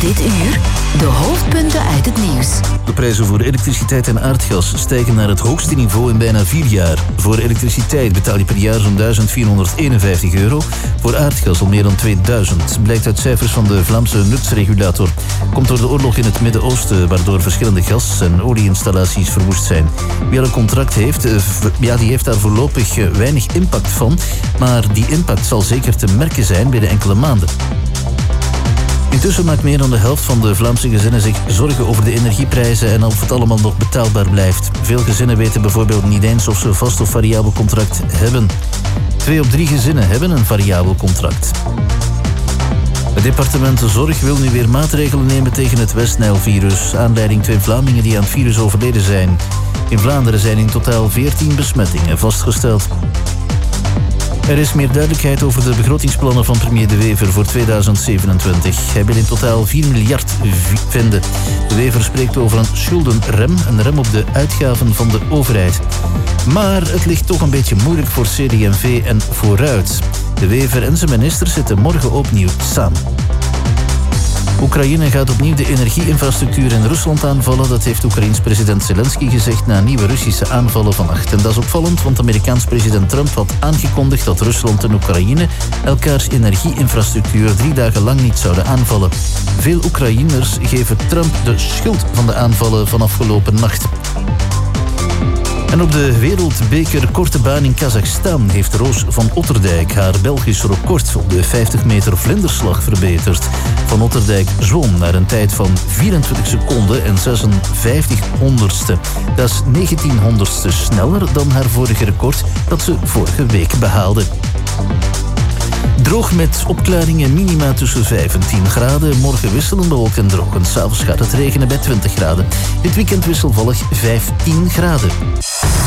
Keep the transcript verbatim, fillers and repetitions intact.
Dit uur de hoofdpunten uit het nieuws. De prijzen voor elektriciteit en aardgas stijgen naar het hoogste niveau in bijna vier jaar. Voor elektriciteit betaal je per jaar zo'n duizend vierhonderdeenenvijftig euro. Voor aardgas al meer dan tweeduizend. Blijkt uit cijfers van de Vlaamse nutsregulator. Komt door de oorlog in het Midden-Oosten, waardoor verschillende gas- en olieinstallaties verwoest zijn. Wie al een contract heeft, ja, die heeft daar voorlopig weinig impact van. Maar die impact zal zeker te merken zijn binnen enkele maanden. Intussen maakt meer dan de helft van de Vlaamse gezinnen zich zorgen over de energieprijzen en of het allemaal nog betaalbaar blijft. Veel gezinnen weten bijvoorbeeld niet eens of ze een vast of variabel contract hebben. Twee op drie gezinnen hebben een variabel contract. Het departement Zorg wil nu weer maatregelen nemen tegen het West-Nijl-virus. Aanleiding twee Vlamingen die aan het virus overleden zijn. In Vlaanderen zijn in totaal veertien besmettingen vastgesteld. Er is meer duidelijkheid over de begrotingsplannen van premier De Wever voor tweeduizend zevenentwintig. Hij wil in totaal vier miljard vinden. De Wever spreekt over een schuldenrem, een rem op de uitgaven van de overheid. Maar het ligt toch een beetje moeilijk voor C D en V en Vooruit. De Wever en zijn ministers zitten morgen opnieuw samen. Oekraïne gaat opnieuw de energieinfrastructuur in Rusland aanvallen. Dat heeft Oekraïens president Zelensky gezegd na nieuwe Russische aanvallen vannacht. En dat is opvallend, want Amerikaans president Trump had aangekondigd dat Rusland en Oekraïne elkaars energieinfrastructuur drie dagen lang niet zouden aanvallen. Veel Oekraïners geven Trump de schuld van de aanvallen van afgelopen nacht. En op de wereldbeker korte baan in Kazachstan heeft Roos van Otterdijk haar Belgisch record op de vijftig meter vlinderslag verbeterd. Van Otterdijk zwom naar een tijd van vierentwintig seconden en zesenvijftig honderdste. Dat is negentien honderdste sneller dan haar vorige record dat ze vorige week behaalde. Droog met opklaringen, minima tussen vijf en tien graden. Morgen wisselen bewolkt en droog. En 's avonds gaat het regenen bij twintig graden. Dit weekend wisselvallig vijftien graden.